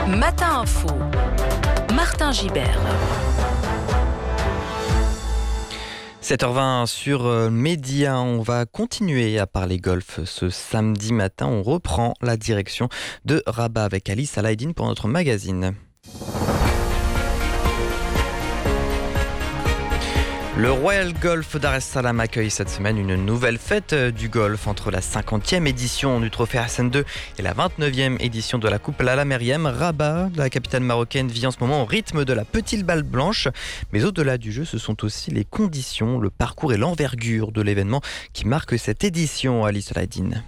Matin Info, Martin Gibert. 7h20 sur Média, on va continuer à parler golf ce samedi matin. On reprend la direction de Rabat avec Alice Alaïdine pour notre magazine. Le Royal Golf Dar es Salaam accueille cette semaine une nouvelle fête du golf entre la 50e édition du Trophée Hassan II et la 29e édition de la Coupe Lalla Meriem. Rabat, la capitale marocaine, vit en ce moment au rythme de la petite balle blanche. Mais au-delà du jeu, ce sont aussi les conditions, le parcours et l'envergure de l'événement qui marquent cette édition, Alice Alaïdine.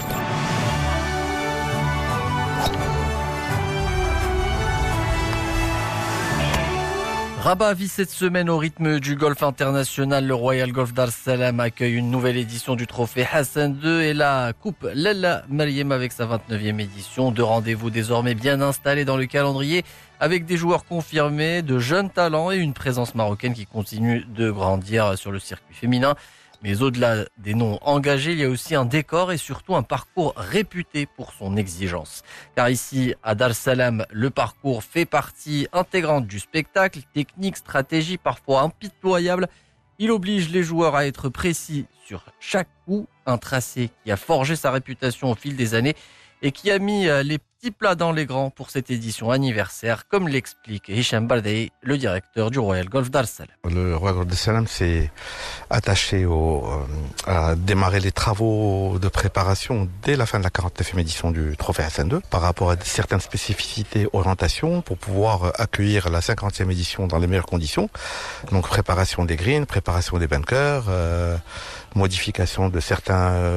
Rabat vit cette semaine au rythme du golf international. Le Royal Golf Dar es Salaam accueille une nouvelle édition du Trophée Hassan II et la Coupe Lalla Meriem avec sa 29e édition. Deux rendez-vous désormais bien installés dans le calendrier avec des joueurs confirmés, de jeunes talents et une présence marocaine qui continue de grandir sur le circuit féminin. Mais au-delà des noms engagés, il y a aussi un décor et surtout un parcours réputé pour son exigence. Car ici, à Dar es Salaam, le parcours fait partie intégrante du spectacle, technique, stratégie, parfois impitoyable. Il oblige les joueurs à être précis sur chaque coup, un tracé qui a forgé sa réputation au fil des années et qui a mis les petits plats dans les grands pour cette édition anniversaire, comme l'explique Hicham Bardei, le directeur du Royal Golf Dar es Salaam. Le Royal Golf Dar es Salaam s'est attaché à démarrer les travaux de préparation dès la fin de la 49e édition du Trophée Hassan II par rapport à certaines spécificités orientation pour pouvoir accueillir la 50e édition dans les meilleures conditions. Donc préparation des greens, préparation des bunkers, modification de certains